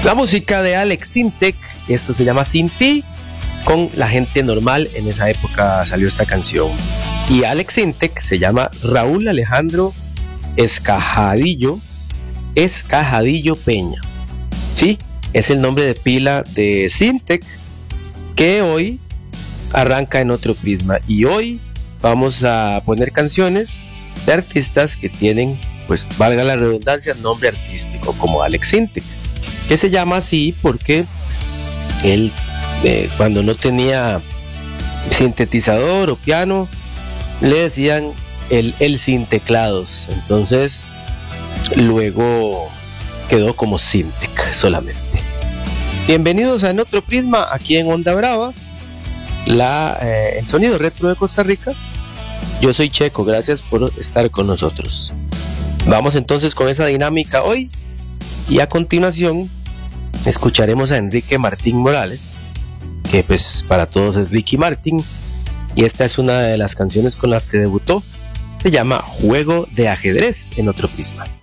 La música de Alex Sintek, esto se llama Sin Ti, con La Gente Normal. En esa época salió esta canción. Y Alex Sintek se llama Raúl Alejandro Escajadillo Peña. Sí, es el nombre de pila de Sintek, que hoy arranca en otro prisma. Y hoy vamos a poner canciones de artistas que tienen, pues valga la redundancia, nombre artístico, como Alex Sintek, que se llama así porque él cuando no tenía sintetizador o piano le decían el sin teclados, entonces luego quedó como Sintek solamente. Bienvenidos a En Otro Prisma, aquí en Onda Brava, el sonido retro de Costa Rica. Yo soy Checo, gracias por estar con nosotros. Vamos entonces con esa dinámica hoy, y a continuación escucharemos a Enrique Martín Morales, que pues para todos es Ricky Martin, y esta es una de las canciones con las que debutó. Se llama Juego de Ajedrez en Otro Prisma.